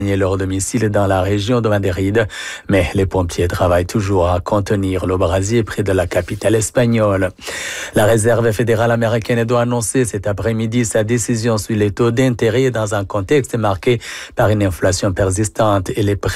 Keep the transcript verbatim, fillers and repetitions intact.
leur domicile dans la région de Madrid. Mais les pompiers travaillent toujours à contenir le brasier près de la capitale espagnole. La Réserve fédérale américaine doit annoncer cet après-midi sa décision sur les taux d'intérêt dans un contexte marqué par une inflation persistante et les prix